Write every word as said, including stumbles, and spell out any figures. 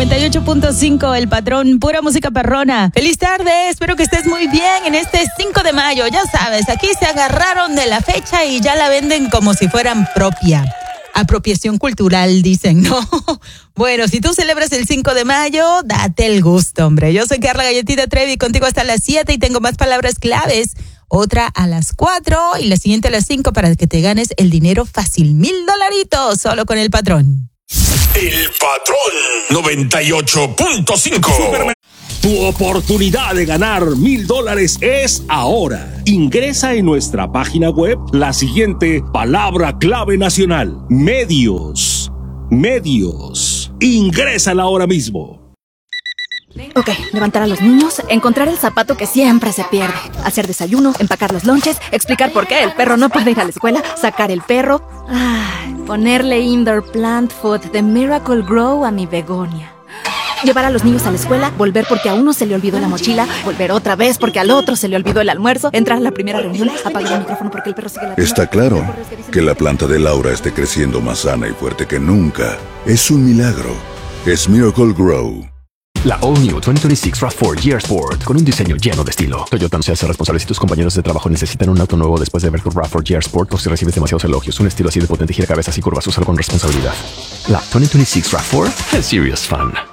noventa y ocho punto cinco, El Patrón, pura música perrona. Feliz tarde, espero que estés muy bien en este cinco de mayo. Ya sabes, aquí se agarraron de la fecha y ya la venden como si fueran propia. Apropiación cultural, dicen, ¿no? Bueno, si tú celebras el cinco de mayo, date el gusto, hombre. Yo soy Carla Galletita Trevi, contigo hasta las siete y tengo más palabras claves. Otra a las cuatro y la siguiente a las cinco para que te ganes el dinero fácil. Mil dolaritos solo con El Patrón. El Patrón noventa y ocho punto cinco. Tu oportunidad de ganar mil dólares es ahora. Ingresa en nuestra página web la siguiente palabra clave nacional. Medios. Medios. Ingrésala ahora mismo. Ok, levantar a los niños, encontrar el zapato que siempre se pierde, hacer desayuno, empacar los lonches, explicar por qué el perro no puede ir a la escuela, sacar el perro, ay, ponerle indoor plant food de Miracle Grow a mi begonia. Llevar a los niños a la escuela, volver porque a uno se le olvidó la mochila, volver otra vez porque al otro se le olvidó el almuerzo, entrar a la primera reunión, apagar el micrófono porque el perro sigue la... Está claro que la planta de Laura esté creciendo más sana y fuerte que nunca. Es un milagro. Es Miracle Grow. La All New veinte veintiséis RAV cuatro G R Sport con un diseño lleno de estilo. Toyota no se hace responsable si tus compañeros de trabajo necesitan un auto nuevo después de ver tu RAV cuatro G R Sport o si recibes demasiados elogios. Un estilo así de potente gira cabezas y curvas, úsalo con responsabilidad. La veinte veintiséis RAV cuatro es serious fun.